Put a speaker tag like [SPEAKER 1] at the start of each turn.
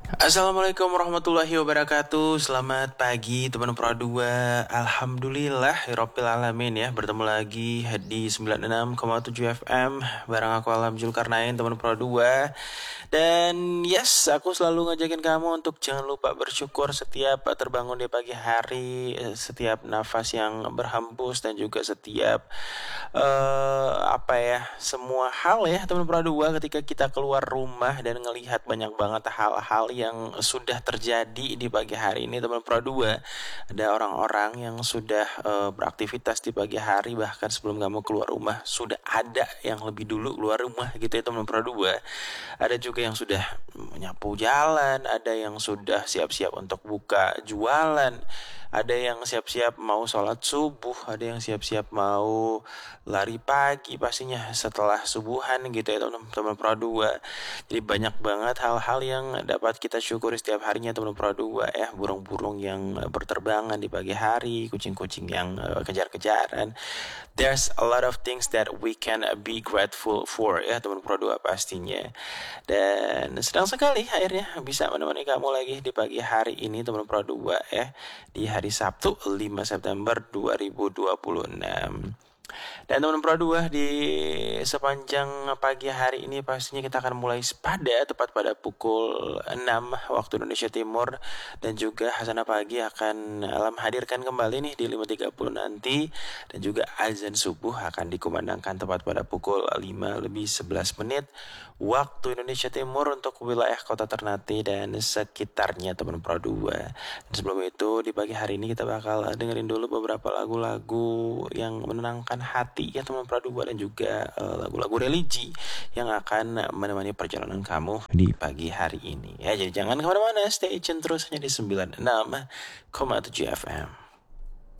[SPEAKER 1] Assalamualaikum warahmatullahi wabarakatuh. Selamat pagi teman Pro 2. Alhamdulillah Rabbil Alamin ya. Bertemu lagi di 96,7 FM bareng aku Alam Zulkarnain teman Pro 2. Dan yes, aku selalu ngajakin kamu untuk jangan lupa bersyukur setiap terbangun di pagi hari, setiap nafas yang berhembus dan juga setiap semua hal ya teman Pro 2 ketika kita keluar rumah dan ngelihat banyak banget hal-hal yang sudah terjadi di pagi hari ini teman Pro 2. Ada orang-orang yang sudah beraktivitas di pagi hari, bahkan sebelum kamu keluar rumah sudah ada yang lebih dulu keluar rumah gitu ya teman Pro 2. Ada juga yang sudah menyapu jalan, ada yang sudah siap-siap untuk buka jualan, ada yang siap-siap mau sholat subuh, ada yang siap-siap mau lari pagi pastinya setelah subuhan gitu ya teman-teman Pro 2. Jadi banyak banget hal-hal yang dapat kita syukuri setiap harinya teman Pro 2 ya. Burung-burung yang berterbangan di pagi hari, kucing-kucing yang kejar-kejaran. There's a lot of things that we can be grateful for ya teman Pro 2 pastinya. Dan sedang sekali akhirnya bisa menemani kamu lagi di pagi hari ini teman Pro 2 ya. Di hari Sabtu 5 September 2026. Dan teman Pro 2 di sepanjang pagi hari ini pastinya kita akan mulai tepat pada pukul 6 waktu Indonesia Timur. Dan juga Hasanah Pagi akan hadirkan kembali nih di 5.30 nanti. Dan juga azan subuh akan dikumandangkan tepat pada pukul 5:11 waktu Indonesia Timur untuk wilayah kota Ternate dan sekitarnya teman Pro 2. Dan sebelum itu di pagi hari ini kita bakal dengerin dulu beberapa lagu-lagu yang menenangkan hati ya teman Pro 2, dan juga lagu-lagu religi yang akan menemani perjalanan kamu di pagi hari ini ya. Jadi jangan kemana-mana, stay tune terus hanya di 96,7 FM.